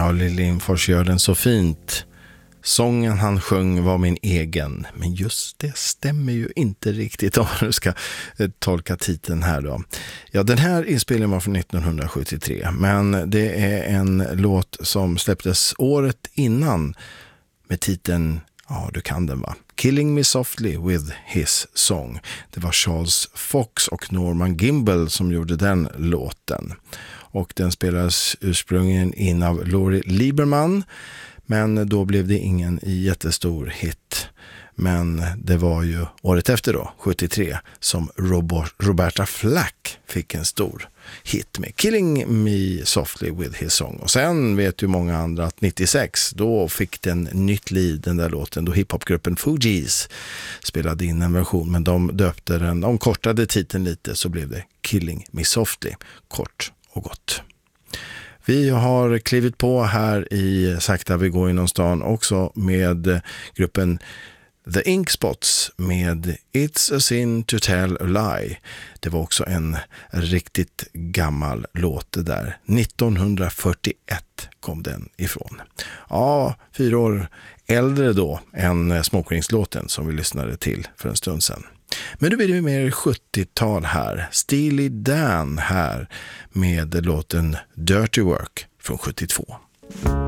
Ja, Lill Lindfors gör den så fint. Sången han sjöng var min egen. Men just det stämmer ju inte riktigt om man ska tolka titeln här då. Ja, den här inspelningen var från 1973. Men det är en låt som släpptes året innan med titeln, ja du kan den va? Killing Me Softly with His Song. Det var Charles Fox och Norman Gimbel som gjorde den låten. Och den spelades ursprungligen in av Laurie Lieberman. Men då blev det ingen jättestor hit. Men det var ju året efter då, 73, som Roberta Flack fick en stor hit med Killing Me Softly with His Song. Och sen vet ju många andra att 96, då fick den nytt liv, den där låten, då hiphopgruppen Fugees spelade in en version. Men de döpte den, de kortade titeln lite, så blev det Killing Me Softly, kort och gott. Vi har klivit på här i Sakta vi går inom stan också med gruppen The Ink Spots med It's a Sin to Tell a Lie. Det var också en riktigt gammal låt det där. 1941 kom den ifrån. Ja, 4 år äldre då än Smoke-Rings-låten som vi lyssnade till för en stund sedan. Men nu blir det mer 70-tal här. Steely Dan här med låten Dirty Work från 72.